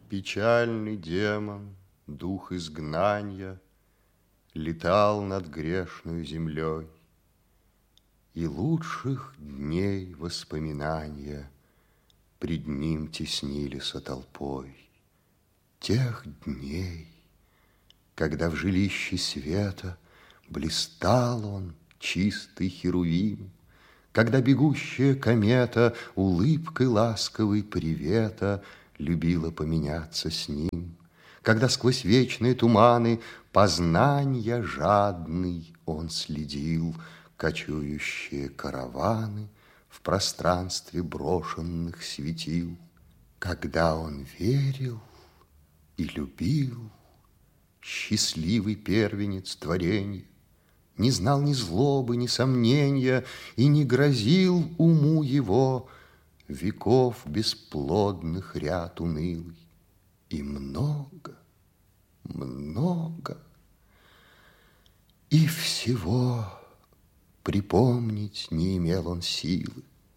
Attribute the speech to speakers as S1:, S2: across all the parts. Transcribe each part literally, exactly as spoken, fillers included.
S1: Печальный демон, дух изгнанья, летал над грешную землей, и лучших дней воспоминания пред ним теснились толпой. Тех дней, когда в жилище света блистал он, чистый херувим, когда бегущая комета улыбкой ласковой привета любила поменяться с ним, когда сквозь вечные туманы познанья жадный он следил кочующие караваны в пространстве брошенных светил, когда он верил и любил, счастливый первенец творенья, не знал ни злобы, ни сомнения, и не грозил уму его веков бесплодных ряд унылый. И много, много, и всего припомнить не имел он силы.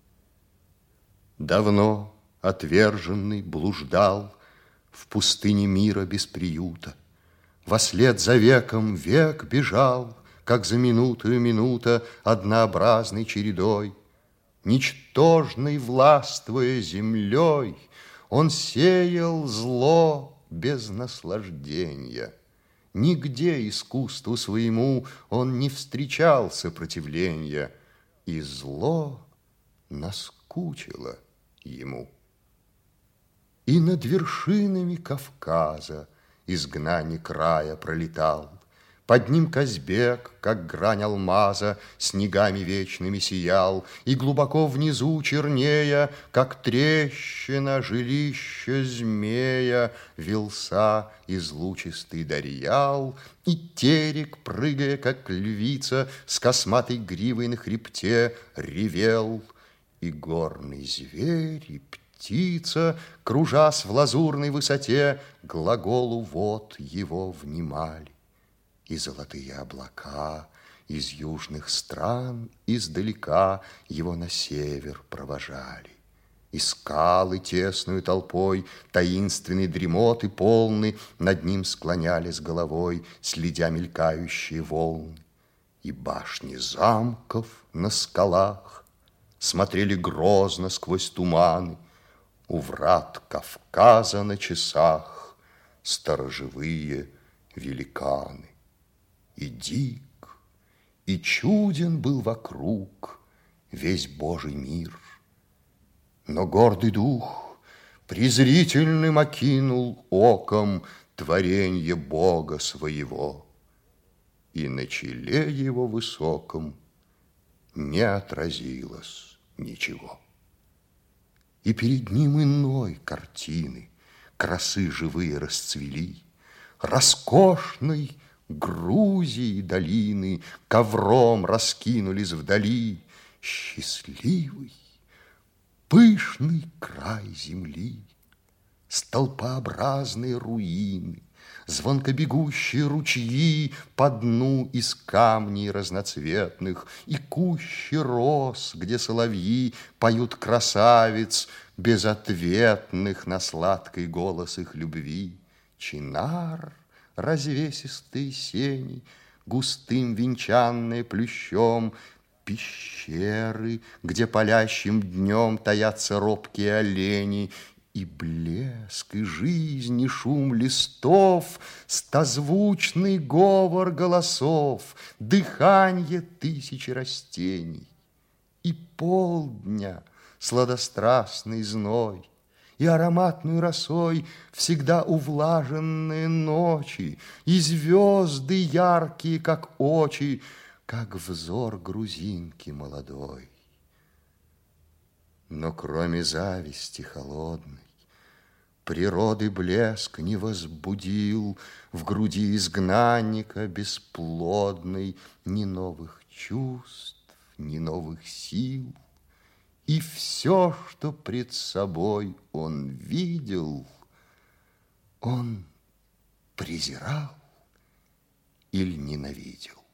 S1: Давно отверженный блуждал в пустыне мира без приюта, вослед за веком век бежал, как за минутою минута однообразной чередой. Ничтожный властвуя землей, он сеял зло без наслаждения. Нигде искусству своему он не встречал сопротивления, и зло наскучило ему. И над вершинами Кавказа изгнанник рая пролетал. Под ним Казбек, как грань алмаза, снегами вечными сиял, и глубоко внизу чернея, как трещина жилища змея, вился излучистый Дарьял, и Терек, прыгая, как львица, с косматой гривой на хребте, ревел, и горный зверь, и птица, кружась в лазурной высоте, глаголу вод его внимали. И золотые облака из южных стран издалека его на север провожали. И скалы тесную толпой таинственной дремоты полны над ним склонялись головой, следя мелькающие волны. И башни замков на скалах смотрели грозно сквозь туманы. У врат Кавказа на часах сторожевые великаны. И дик, и чуден был вокруг весь Божий мир. Но гордый дух презрительным окинул оком творенье Бога своего, и на челе его высоком не отразилось ничего. И перед ним иной картины красы живые расцвели, роскошной Грузии долины ковром раскинулись вдали, счастливый, пышный край земли, столпообразные руины, звонко бегущие ручьи по дну из камней разноцветных, и кущи роз, где соловьи поют красавиц, безответных на сладкий голос их любви, чинар, развесистые сени, густым венчанные плющом, пещеры, где палящим днем таятся робкие олени, и блеск, и жизнь, и шум листов, стозвучный говор голосов, дыханье тысячи растений, и полдня сладострастный зной, и ароматной росой всегда увлаженные ночи, и звезды яркие, как очи, как взор грузинки молодой. Но кроме зависти холодной, природы блеск не возбудил в груди изгнанника бесплодной ни новых чувств, ни новых сил. И все, что пред собой он видел, он презирал или ненавидел.